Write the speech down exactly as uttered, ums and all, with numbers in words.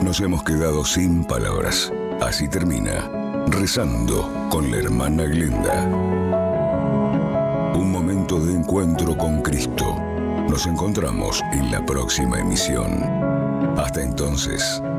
nos hemos quedado sin palabras. Así termina Rezando con la hermana Glenda. Un momento de encuentro con Cristo. Nos encontramos en la próxima emisión. Hasta entonces,